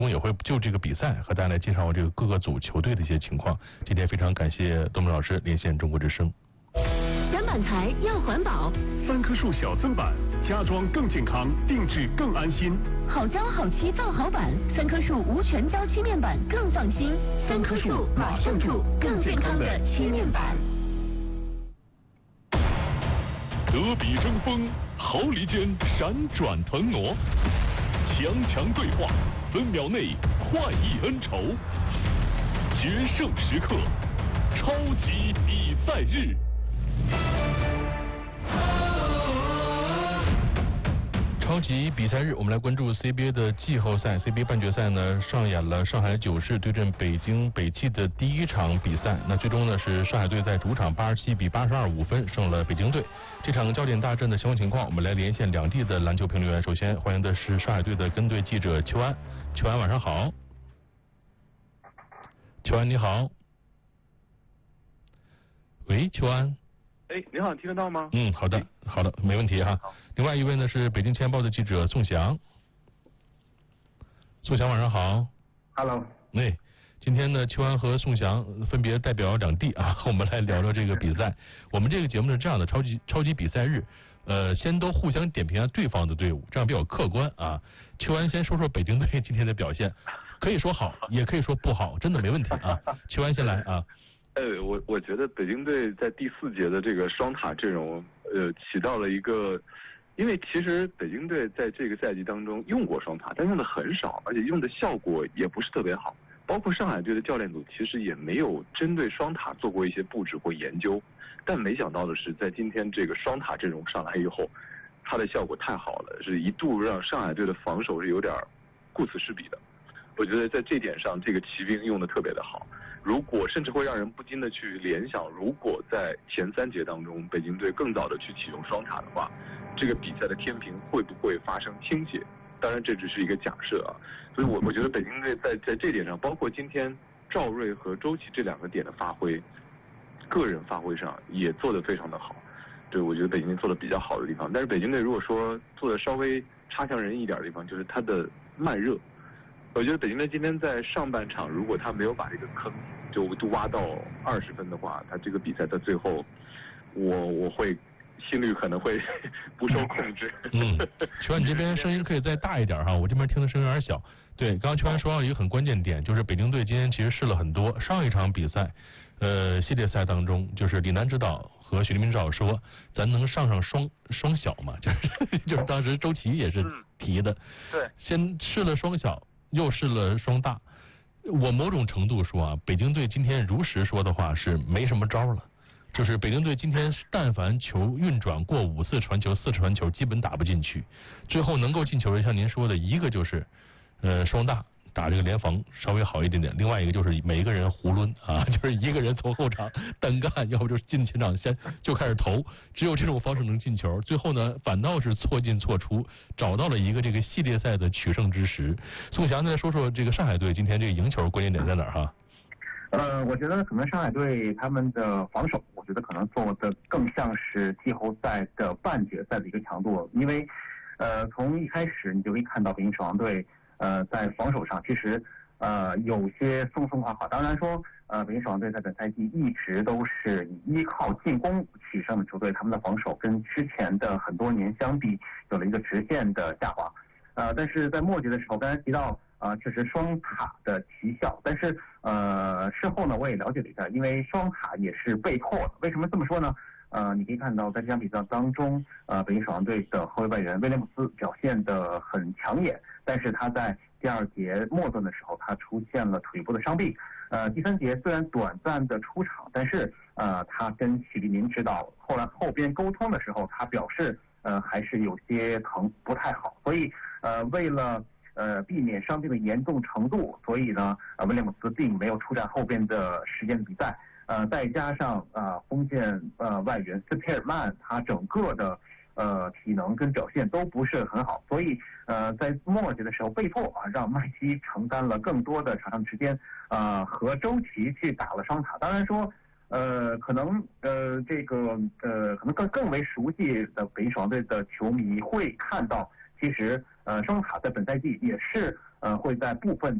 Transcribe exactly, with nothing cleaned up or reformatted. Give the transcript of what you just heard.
我们也会就这个比赛和大家来介绍这个各个组球队的一些情况。今天非常感谢东明老师连线中国之声。 展板材要环保， 三棵树小增板，家装更健康，定制更安心。 好胶好漆造好板，三棵树无全胶漆面板更放心。三棵树马上住更健康的漆面板。 德比争锋，毫厘间闪转腾挪，强强对话，分秒内快意恩仇，决胜时刻，超级比赛日。 超级比赛日，我们来关注 C B A 的季后赛。C B A 半决赛呢，上演了上海九市对阵北京北汽的第一场比赛。那最终呢，是上海队在主场八十七比八十二五分胜了北京队。这场焦点大战的相关情况，我们来连线两地的篮球评论员。首先欢迎的是上海队的跟队记者邱安。邱安，晚上好。邱安，你好。喂，邱安。 哎，你好，听得到吗？ 嗯，好的，好的，没问题哈。另外一位呢是北京钱报的记者宋翔。宋翔，晚上好。 Hello。 哎，今天呢，邱安和宋翔分别代表两地啊，和我们来聊聊这个比赛。我们这个节目是这样的，超级超级比赛日，呃，先都互相点评一下对方的队伍，这样比较客观啊。邱安先说说北京队今天的表现，可以说好，也可以说不好，真的没问题啊。邱安先来啊。 呃，我我觉得北京队在第四节的这个双塔阵容，呃，起到了一个，因为其实北京队在这个赛季当中用过双塔，但用的很少，而且用的效果也不是特别好。包括上海队的教练组其实也没有针对双塔做过一些布置或研究，但没想到的是，在今天这个双塔阵容上来以后，它的效果太好了，是一度让上海队的防守是有点顾此失彼的。我觉得在这点上，这个骑兵用的特别的好。如果甚至会让人不禁的去联想，如果在前三节当中，北京队更早的去启用双塔的话，这个比赛的天平会不会发生倾斜？当然这只是一个假设啊。所以我我觉得北京队在在这点上，包括今天赵睿和周琦这两个点的发挥，个人发挥上也做得非常的好。对，我觉得北京队做的比较好的地方。但是北京队如果说做的稍微差强人意一点的地方，就是他的慢热。我觉得北京队今天在上半场，如果他没有把这个坑就就挖到二十分的话，他这个比赛到最后，我我会心率可能会不受控制。 嗯，邱安，你这边声音可以再大一点哈，我这边听的声音有点小。对，刚刚邱安说到一个很关键点，就是北京队今天其实试了很多。上一场比赛，呃，系列赛当中，就是李楠指导和许立明指导说，咱能上上双双小嘛？就是就是当时周琦也是提的， 嗯、对， 先试了双小。又试了双大，我某种程度说啊，北京队今天如实说的话是没什么招了，就是北京队今天但凡球运转过五次传球、四次传球，基本打不进去。最后能够进球的，像您说的，一个就是呃双大打这个联防稍微好一点点，另外一个就是每一个人囫抡啊，就是一个人从后场单干，要不就是进前场先就开始投，只有这种方式能进球。最后呢，反倒是错进错出，找到了一个这个系列赛的取胜之时。宋翔再说说这个上海队今天这个赢球关键点在哪儿哈？ 呃，我觉得可能上海队他们的防守，我觉得可能做的更像是季后赛的半决赛的一个强度，因为呃从一开始你就可以看到北京首钢队。呃，在防守上其实呃有些松松垮垮。当然说，呃，北京首钢队在本赛季一直都是以依靠进攻取胜的球队，他们的防守跟之前的很多年相比有了一个直线的下滑。呃，但是在末节的时候，刚才提到啊、呃，确实双塔的奇效，但是呃事后呢，我也了解了一下，因为双塔也是被迫的。为什么这么说呢？呃，你可以看到在这场比赛当中，呃，北京首钢队的后卫外援威廉姆斯表现得很抢眼，但是他在第二节末段的时候，他出现了腿部的伤病。呃，第三节虽然短暂的出场，但是呃，他跟许立明指导后来后边沟通的时候，他表示呃还是有些疼，不太好。所以呃，为了呃避免伤病的严重程度，所以呢，呃，威廉姆斯并没有出战后边的时间的比赛。呃，再加上啊、呃，锋线呃外援斯皮尔曼，他整个的呃体能跟表现都不是很好，所以呃在末节的时候被迫啊让麦基承担了更多的场上时间，啊、呃、和周琦去打了双塔。当然说呃可能呃这个呃可能更更为熟悉的北京首钢队的球迷会看到， 其实呃双塔在本赛季也是呃会在部分